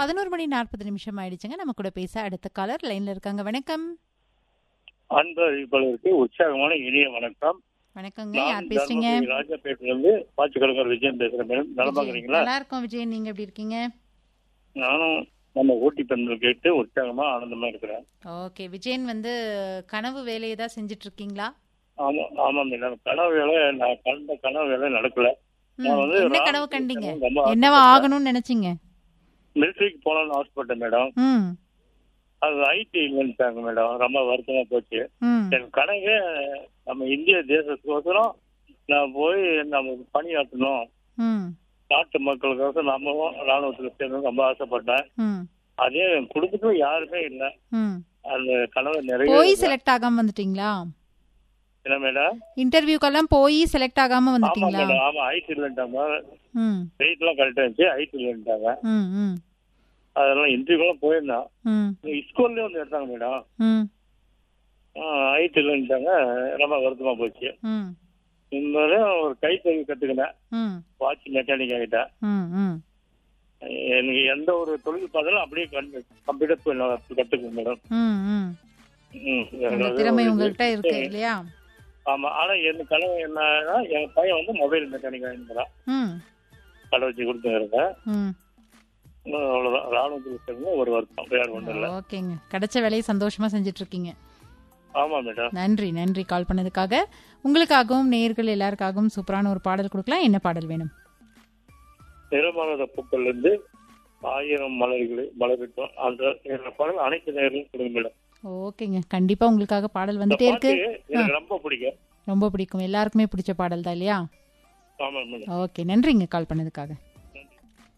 11:40 ஆயிடுச்சுங்க. நம்ம கூட பேச அடுத்த காலர் லைன்ல இருக்காங்க. வணக்கம். அன்பு அறிவிப்பாளருக்கு உற்சாகமான இனிய வணக்கம். வணக்கங்க. நான் யார் பேசுறீங்க? தர்மபுரி ராஜாப்பேட்டிலிருந்து பாச்சுக்கடங்கர் விஜயன் பேசுறேன் மேடம். நலமா இருக்கிறீங்களா? நல்லா இருக்கோம் விஜயன். நீங்க எப்படி இருக்கீங்க? நானும் நம்ம ஊட்டி பெண்கள் கேட்டு உற்சாகமா ஆனந்தமா இருக்கிறேன். ஓகே விஜயன், கனவு வேலையை தான் செஞ்சுட்டு இருக்கீங்களா? ஆமா மேடம். கனவு வேலை நான் கண்ட கனவு வேலை நடக்கல. நான் வந்து என்ன கனவு கண்டீங்க? ரொம்ப என்னவா ஆகணும்னு நினைச்சீங்க? மிலிட்டரிக்கு போகலான்னு ஆசைப்பட்டேன் மேடம். ம் அது ஐடி இல்லைன்ட்டாங்க மேடம். ரொம்ப வருத்தமா போச்சு. ம் என் கனவே நம்ம இந்திய தேசத்துக்கோசரம் நான் போய் நம்ம பணியாற்றணும், ம் நாட்டு மக்களுக்கோசரம் நம்மளும் ராணுவத்துல சேர்ந்து ரொம்ப ஆசைப்பட்டேன். ம் அதே என் குடும்பத்துல யாருமே இல்லை. ம் அந்த கனவு நிறைய போய் செலக்ட் ஆகாம வந்துட்டீங்களா? என்ன மேடம்? இன்டர்வியூக்கெல்லாம் போய் செலக்ட் ஆகாம ஆமா வந்துட்டீங்களா? மேடம். ஆமா, ஐடி இல்லைன்ட்டாங்க. ம் வெயிட் எல்லாம் கரெக்டா இருந்துச்சு, ஐடி இல்லைன்ட்டாங்க. ம் ம் அதெல்லாம் இன்டர்வியூலாம் போயிருந்தான். ம் ஸ்கூல்லயே வந்து எடுத்தாங்க மேடம். ம் ஐடி இல்லைன்ட்டாங்க. ரொம்ப வருத்தமா போச்சு. ம் இந்த ஒரு கைத்தொழில் கத்துக்கினேன். ம் வாட்ச் மெக்கானிக் ஆகிட்டேன். ம் ம் எனக்கு எந்த ஒரு தொழில் பார்த்தாலும் அப்படியே கம்ப்யூட்டர் கத்துக்கணும் மேடம். ம் ம் அந்த அதாவது திறமை ஒரு உங்கள்கிட்ட இருக்கு இல்லையா? ஆமா. ஆனா என் கனவு என்னன்னா, என் பையன் வந்து மொபைல் மெக்கானிக் ஆகிருந்தான். ம் கடை வச்சு கொடுத்துருந்தேன். ம் அவ்வளவுதான். ராணுவத்துக்கு சேர்ந்து ஒரு வருத்தம், வேற ஒன்றும் இல்லை. ஓகேங்க. கிடைச்ச வேலையை சந்தோஷமா செஞ்சுட்டு இருக்கீங்க. ஆமா மேடம். நன்றி நன்றி கால் பண்ணதுக்காக. உங்களுக்காகவும் நேயர்கள் எல்லாருக்காகவும் சூப்பரான ஒரு பாடல் கொடுக்கலாம். என்ன பாடல் வேணும்? நிறமானத பூக்கள்ல இருந்து 1000 மலர்களை மலரிட்டோம். அந்த பாடல் அனைத்து நேர்களும் கொடுங்க மேடம். ஓகேங்க. கண்டிப்பா உங்களுக்காக பாடல் இந்த வந்துட்டே பாட்டு இருக்கு. எனக்கு ரொம்ப பிடிக்கும். ரொம்ப பிடிக்கும். எல்லாருக்குமே பிடிச்ச பாடல் தான் இல்லையா? ஆமா மேடம். ஓகே. நன்றிங்க கால் பண்ணதுக்காக.